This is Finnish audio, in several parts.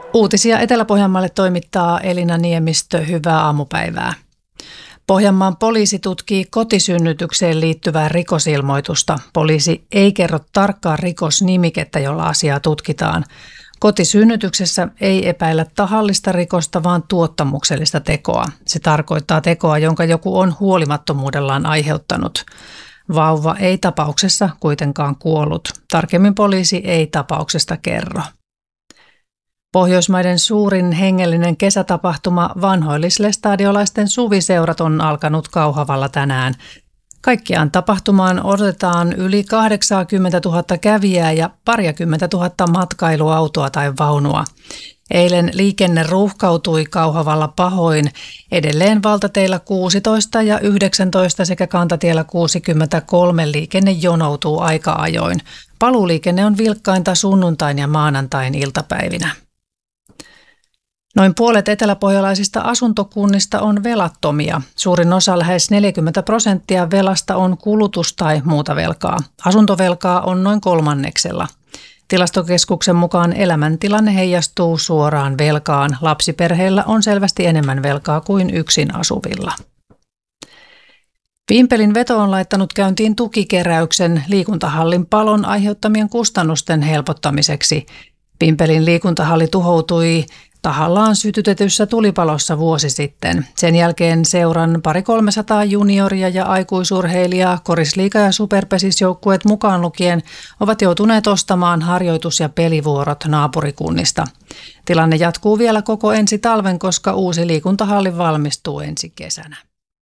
Uutisia Etelä-Pohjanmaalle toimittaa Elina Niemistö. Hyvää aamupäivää. Pohjanmaan poliisi tutkii kotisynnytykseen liittyvää rikosilmoitusta. Poliisi ei kerro tarkkaa rikosnimikettä, jolla asiaa tutkitaan. Kotisynnytyksessä ei epäillä tahallista rikosta, vaan tuottamuksellista tekoa. Se tarkoittaa tekoa, jonka joku on huolimattomuudellaan aiheuttanut. Vauva ei tapauksessa kuitenkaan kuollut. Tarkemmin poliisi ei tapauksesta kerro. Pohjoismaiden suurin hengellinen kesätapahtuma vanhoillislestadiolaisten suviseurat on alkanut Kauhavalla tänään. Kaikkiaan tapahtumaan odotetaan yli 80 000 kävijää ja 20 000 matkailuautoa tai vaunua. Eilen liikenne ruuhkautui Kauhavalla pahoin. Edelleen valtateillä 16 ja 19 sekä kantatiellä 63 liikenne jonoutuu aika ajoin. Paluuliikenne on vilkkainta sunnuntain ja maanantain iltapäivinä. Noin puolet eteläpohjalaisista asuntokunnista on velattomia. Suurin osa, lähes 40%, velasta on kulutus- tai muuta velkaa. Asuntovelkaa on noin kolmanneksella. Tilastokeskuksen mukaan elämäntilanne heijastuu suoraan velkaan. Lapsiperheillä on selvästi enemmän velkaa kuin yksin asuvilla. Vimpelin veto on laittanut käyntiin tukikeräyksen liikuntahallin palon aiheuttamien kustannusten helpottamiseksi. Vimpelin liikuntahalli tuhoutui tahallaan sytytetyssä tulipalossa vuosi sitten. Sen jälkeen seuran 200-300 junioria ja aikuisurheilijaa, korisliiga- ja superpesisjoukkueet mukaan lukien, ovat joutuneet ostamaan harjoitus- ja pelivuorot naapurikunnista. Tilanne jatkuu vielä koko ensi talven, koska uusi liikuntahalli valmistuu ensi kesänä.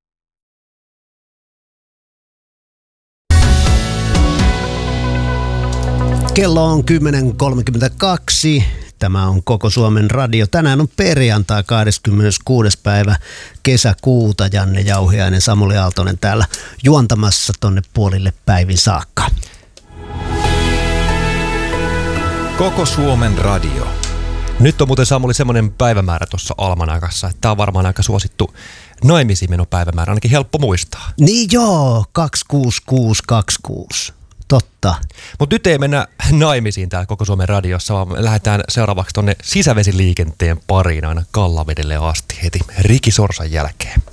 Kello on 10.32. Tämä on Koko Suomen radio. Tänään on perjantai 26. päivä kesäkuuta. Janne Jauhiainen, Samuli Aaltonen täällä juontamassa tonne puolille päivin saakka. Koko Suomen radio. Nyt on muuten, Samuli, semmoinen päivämäärä tuossa almanakassa, että tämä on varmaan aika suosittu naimisiinmenopäivämäärä, ainakin helppo muistaa. Niin joo, 26626. Totta. Mutta nyt ei mennä naimisiin täällä Koko Suomen radiossa, vaan lähdetään seuraavaksi tuonne sisävesiliikenteen pariin aina Kallavedelle asti heti Riki Sorsan jälkeen.